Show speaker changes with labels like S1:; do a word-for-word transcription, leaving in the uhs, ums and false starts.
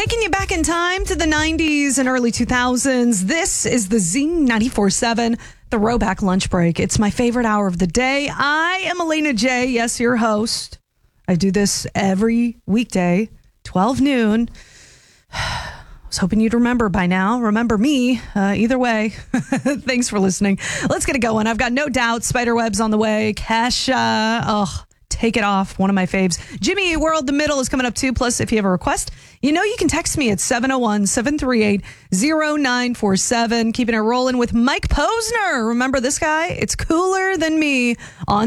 S1: Taking you back in time to the nineties and early two thousands. This is the Z ninety-four point seven, the Throwback Lunch Break. It's my favorite hour of the day. I am Elena J. Yes, your host. I do this every weekday, twelve noon. I was hoping you'd remember by now. Remember me. Uh, either way, thanks for listening. Let's get it going. I've got No Doubt, Spiderwebs on the way. Kesha, oh, Take It Off, one of my faves. Jimmy Eat World, The Middle is coming up too. Plus, if you have a request, you know you can text me at seven oh one, seven three eight, oh nine four seven. Keeping it rolling with Mike Posner. Remember this guy? It's Cooler Than Me on